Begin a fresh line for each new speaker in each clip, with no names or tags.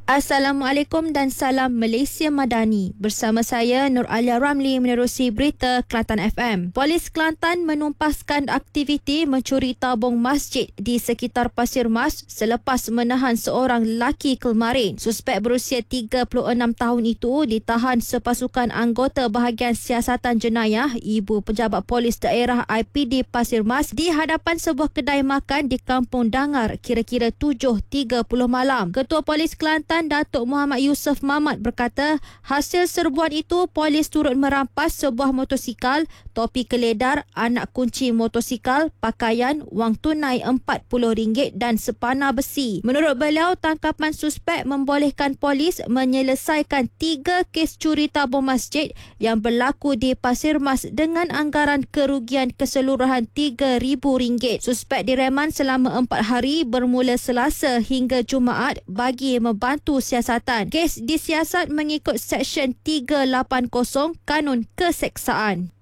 Assalamualaikum dan salam Malaysia Madani. Bersama saya Nur Alia Ramli menerusi berita Kelantan FM. Polis Kelantan menumpaskan aktiviti mencuri tabung masjid di sekitar Pasir Mas selepas menahan seorang lelaki kemarin. Suspek berusia 36 tahun itu ditahan sepasukan anggota bahagian siasatan jenayah Ibu Pejabat Polis Daerah IPD Pasir Mas di hadapan sebuah kedai makan di Kampung Dangar kira-kira 7.30 malam. Ketua Polis Kelantan Datuk Muhammad Yusof Mamat berkata, hasil serbuan itu polis turut merampas sebuah motosikal, topi keledar, anak kunci motosikal, pakaian, wang tunai RM40 dan sepana besi. Menurut beliau, tangkapan suspek membolehkan polis menyelesaikan 3 kes curi tabung masjid yang berlaku di Pasir Mas dengan anggaran kerugian keseluruhan RM3,000. Suspek direman selama 4 hari bermula Selasa hingga Jumaat bagi membantu siasatan. Kes disiasat mengikut Seksyen 380 Kanun Keseksaan.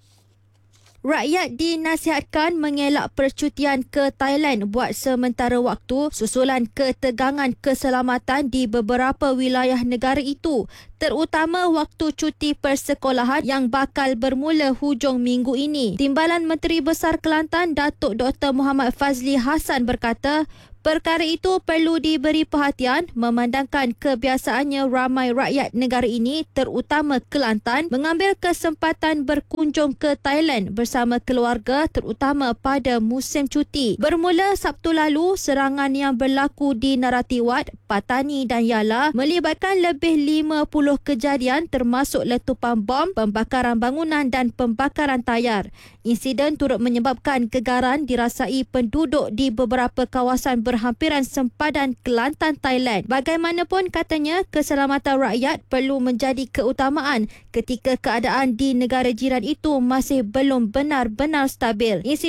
Rakyat dinasihatkan mengelak percutian ke Thailand buat sementara waktu susulan ketegangan keselamatan di beberapa wilayah negara itu, terutama waktu cuti persekolahan yang bakal bermula hujung minggu ini. Timbalan Menteri Besar Kelantan Datuk Dr. Muhammad Fazli Hassan berkata, perkara itu perlu diberi perhatian memandangkan kebiasaannya ramai rakyat negara ini terutama Kelantan mengambil kesempatan berkunjung ke Thailand bersama keluarga terutama pada musim cuti. Bermula Sabtu lalu, serangan yang berlaku di Naratiwat, Patani dan Yala melibatkan lebih 50 kejadian termasuk letupan bom, pembakaran bangunan dan pembakaran tayar. Insiden turut menyebabkan gegaran dirasai penduduk di beberapa kawasan berhampiran sempadan Kelantan, Thailand. Bagaimanapun katanya, keselamatan rakyat perlu menjadi keutamaan ketika keadaan di negara jiran itu masih belum benar-benar stabil.